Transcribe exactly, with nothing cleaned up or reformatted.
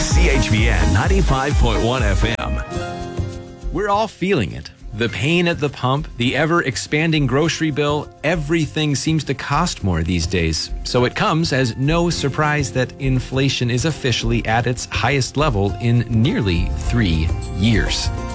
C H V N ninety-five point one F M. We're all feeling it. The pain at the pump, the ever-expanding grocery bill, everything seems to cost more these days. So it comes as no surprise that inflation is officially at its highest level in nearly three years.